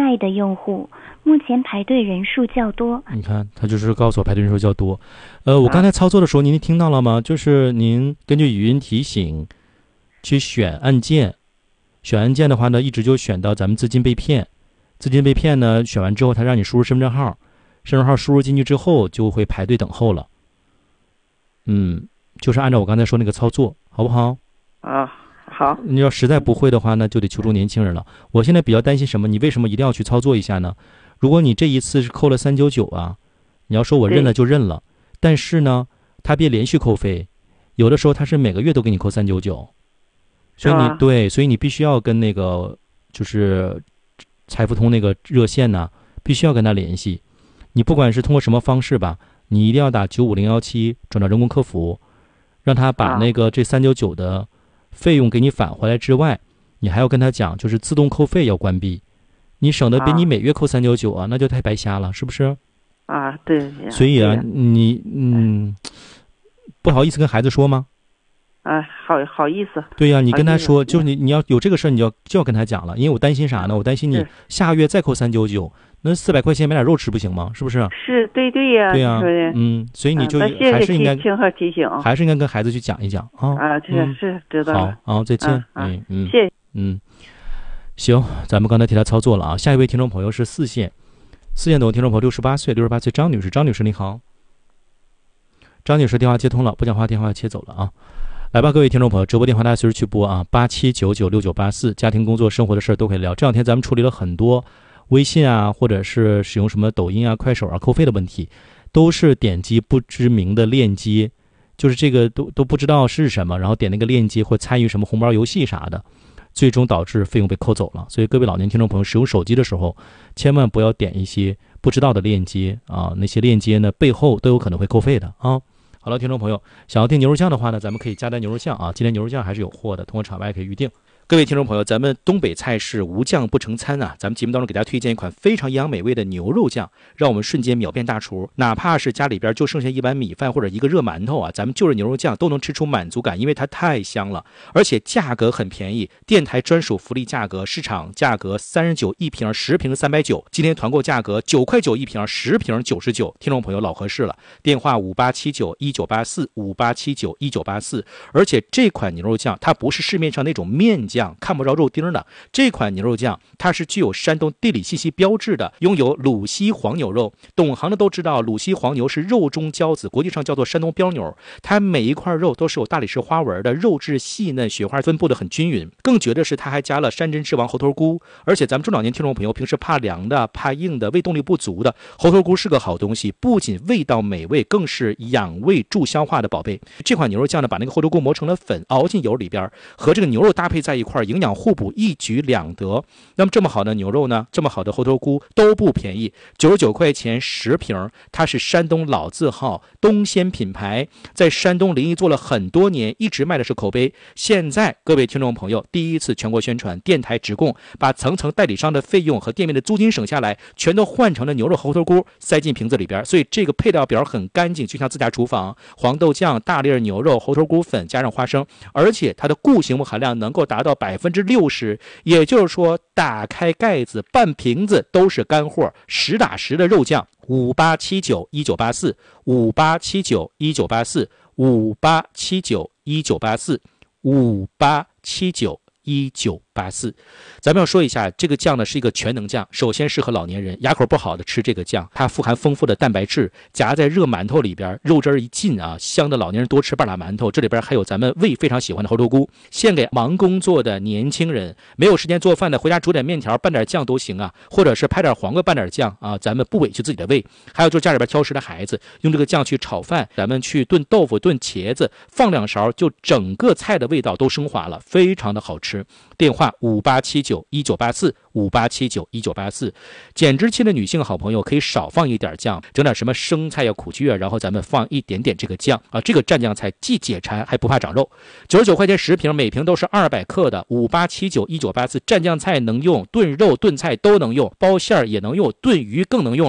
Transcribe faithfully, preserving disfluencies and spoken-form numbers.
外的用户，目前排队人数较多。 你看，他就是告诉我排队人数较多。呃，我刚才操作的时候，您听到了吗？就是您根据语音提醒去选按键，选按键的话呢，一直就选到咱们资金被骗。资金被骗呢，选完之后，他让你输入身份证号，身份证号输入进去之后，就会排队等候了。嗯，就是按照我刚才说那个操作，好不好？ 啊，好。 你要实在不会的话呢，就得求助年轻人了。我现在比较担心什么？你为什么一定要去操作一下呢？如果你这一次是扣了三九九啊，你要说我认了就认了，但是呢，他别连续扣费，有的时候他是每个月都给你扣三九九，所以你、啊、对，所以你必须要跟那个就是财付通那个热线呢，必须要跟他联系。你不管是通过什么方式吧，你一定要打九五零幺七转到人工客服，让他把那个这三九九的费用给你返回来之外，你还要跟他讲，就是自动扣费要关闭。你省得比你每月扣三九九啊，那就太白瞎了，是不是？ 啊，对。 所以啊，你嗯，不好意思跟孩子说吗？ 啊，好好意思。 对呀、啊，你跟他说，就是你你要有这个事儿，你就要就要跟他讲了，因为我担心啥呢？我担心你下个月再扣三九九，那四百块钱买点肉吃不行吗？是不是？ 是，对对呀。 对呀、啊，嗯，所以你就还是应该提醒和提醒， 还是应该跟孩子去讲一讲啊。 啊，是、嗯、是知道了。 好，好，再见。 啊、 嗯嗯， 谢谢。 嗯。行，咱们刚才替他操作了啊。下一位听众朋友是四线，四线的听众朋友六十八岁，六十八岁张女士，张女士你好。张女士电话接通了，不讲话电话切走了啊。来吧，各位听众朋友，直播电话大家随时去拨啊，八七九九六九八四，家庭工作生活的事儿都可以聊。这两天咱们处理了很多微信啊，或者是使用什么抖音啊、快手啊扣费的问题，都是点击不知名的链接，就是这个都都不知道是什么，然后点那个链接或参与什么红包游戏啥的。最终导致费用被扣走了，所以各位老年听众朋友使用手机的时候，千万不要点一些不知道的链接啊，那些链接呢背后都有可能会扣费的啊。好了，听众朋友，想要订牛肉酱的话呢，咱们可以加单牛肉酱啊，今天牛肉酱还是有货的，通过场外可以预定。各位听众朋友，咱们东北菜是无酱不成餐啊！咱们节目当中给大家推荐一款非常营养美味的牛肉酱，让我们瞬间秒变大厨。哪怕是家里边就剩下一碗米饭或者一个热馒头啊，咱们就着牛肉酱都能吃出满足感，因为它太香了，而且价格很便宜，电台专属福利价格，市场价格三十九一瓶，十瓶三百九，今天团购价格九块九一瓶，十瓶九十九。听众朋友老合适了，电话五八七九一九八四五八七九一九八四。而且这款牛肉酱它不是市面上那种面酱。看不着肉丁的这款牛肉酱，它是具有山东地理信息标志的，拥有鲁西黄牛肉。懂行的都知道，鲁西黄牛是肉中骄子，国际上叫做山东标牛。它每一块肉都是有大理石花纹的，肉质细嫩，雪花分布的很均匀。更绝的是，它还加了山珍之王猴头菇。而且咱们中老年听众朋友平时怕凉的、怕硬的、胃动力不足的，猴头菇是个好东西，不仅味道美味，更是养胃助消化的宝贝。这款牛肉酱呢，把那个猴头菇磨成了粉，熬进油里边，和这个牛肉搭配在一块。营养互补，一举两得。那么这么好的牛肉呢，这么好的猴头菇都不便宜，九十九块钱十瓶。它是山东老字号东鲜品牌，在山东临沂做了很多年，一直卖的是口碑。现在各位听众朋友第一次全国宣传，电台直供，把层层代理商的费用和店面的租金省下来，全都换成了牛肉猴头菇，塞进瓶子里边。所以这个配料表很干净，就像自家厨房。黄豆酱、大粒牛肉、猴头菇粉加上花生，而且它的固形物含量能够达到百分之六十，也就是说，打开盖子半瓶子都是干货，实打实的肉酱。五八七九一九八四，五八七九一九八四，五八七九一九八四，五八七九一九八四。咱们要说一下，这个酱呢是一个全能酱，首先适合老年人，牙口不好的吃这个酱，它富含丰富的蛋白质，夹在热馒头里边，肉汁一进啊，香的老年人多吃半拉馒头。这里边还有咱们胃非常喜欢的猴头菇，献给忙工作的年轻人，没有时间做饭的，回家煮点面条拌点酱都行啊，或者是拍点黄瓜拌点酱啊，咱们不委屈自己的胃。还有就是家里边挑食的孩子，用这个酱去炒饭，咱们去炖豆腐、炖茄子，放两勺，就整个菜的味道都升华了，非常的好吃。电话五八七九一九八四，五八七九一九八四。减脂期的女性好朋友可以少放一点酱，整点什么生菜呀、苦苣啊，然后咱们放一点点这个酱啊，这个蘸酱菜既解馋还不怕长肉。九十九块钱十瓶，每瓶都是二百克的。五八七九一九八四，蘸酱菜能用，炖肉炖菜都能用，包馅儿也能用，炖鱼更能用。